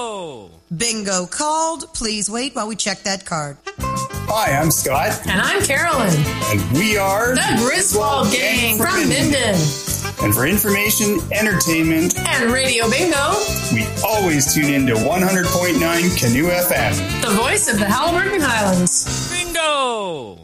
Bingo! Bingo called. Please wait while we check that card. Hi, I'm Scott. And I'm Carolyn. And we are the Griswold Gang from Minden. And for information, entertainment, and Radio Bingo, we always tune in to 100.9 Canoe FM, the voice of the Haliburton Highlands. Bingo!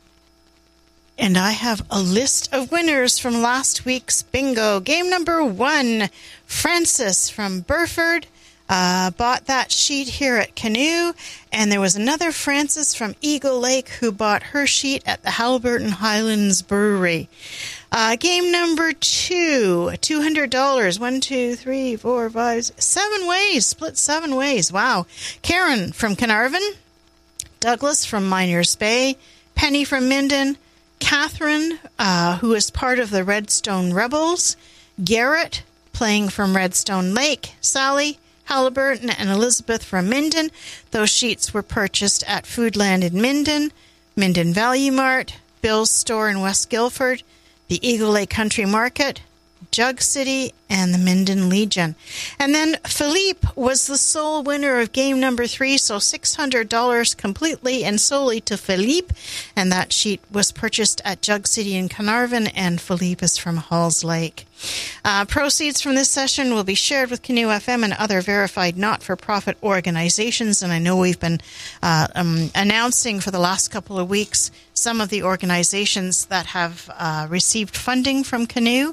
And I have a list of winners from last week's bingo. Game number 1, Francis from Burford bought that sheet here at Canoe. And there was another Francis from Eagle Lake who bought her sheet at the Haliburton Highlands Brewery. Game number 2, $200. 1, 2, 3, 4, 5, 7 ways. Split 7 ways. Wow. Karen from Carnarvon. Douglas from Miners Bay. Penny from Minden. Catherine, who is part of the Redstone Rebels. Garrett, playing from Redstone Lake. Sally, Haliburton, and Elizabeth from Minden. Those sheets were purchased at Foodland in Minden, Minden Value Mart, Bill's Store in West Guilford, the Eagle Lake Country Market, Jug City, and the Minden Legion. And then Philippe was the sole winner of game number 3, so $600 completely and solely to Philippe. And that sheet was purchased at Jug City in Carnarvon, and Philippe is from Halls Lake. Proceeds from this session will be shared with Canoe FM and other verified not-for-profit organizations. And I know we've been announcing for the last couple of weeks some of the organizations that have received funding from Canoe.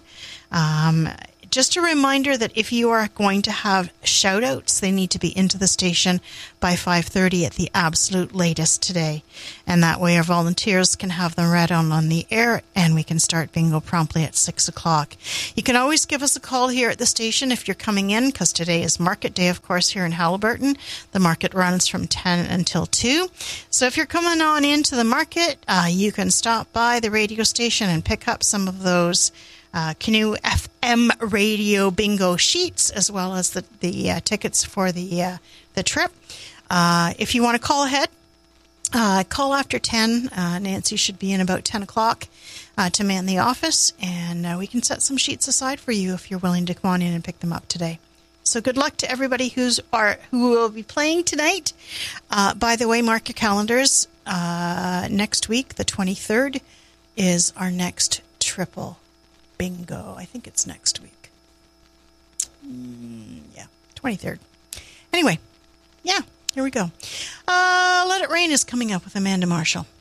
Just a reminder that if you are going to have shout-outs, they need to be into the station by 5:30 at the absolute latest today. And that way our volunteers can have them read on the air, and we can start bingo promptly at 6 o'clock. You can always give us a call here at the station if you're coming in, because today is market day, of course, here in Haliburton. The market runs from 10 until 2. So if you're coming on into the market, you can stop by the radio station and pick up some of those Canoe FM radio bingo sheets, as well as the tickets for the trip. If you want to call ahead, call after 10. Nancy should be in about 10 o'clock to man the office, and we can set some sheets aside for you if you're willing to come on in and pick them up today. So good luck to everybody who will be playing tonight. By the way, mark your calendars. Next week, the 23rd, is our next triple bingo. I think it's next week. Yeah, 23rd. Anyway, yeah, here we go. Let It Rain is coming up with Amanda Marshall.